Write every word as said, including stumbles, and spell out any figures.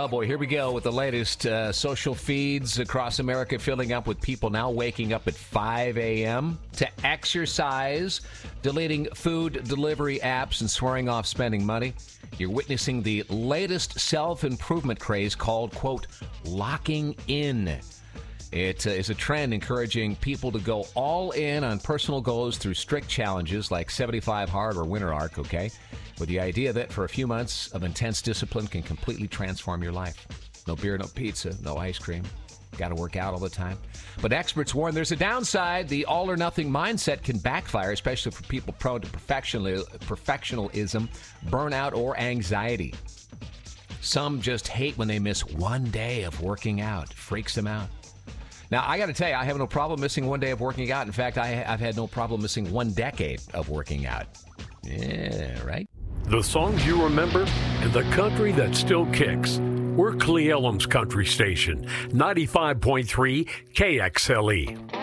boy, here we go with the latest uh, social feeds across America filling up with people now waking up at five a.m. to exercise, deleting food delivery apps, and swearing off spending money. You're witnessing the latest self-improvement craze called, quote, locking in. It uh, is a trend encouraging people to go all in on personal goals through strict challenges like seventy-five hard or winter arc, okay? With the idea that for a few months of intense discipline can completely transform your life. No beer, no pizza, no ice cream. Got to work out all the time. But experts warn there's a downside. The all-or-nothing mindset can backfire, especially for people prone to perfectionism, burnout, or anxiety. Some just hate when they miss one day of working out. It freaks them out. Now, I got to tell you, I have no problem missing one day of working out. In fact, I, I've had no problem missing one decade of working out. Yeah, right? The songs you remember and the country that still kicks. We're Cle Elum's country station, ninety-five point three K X L E.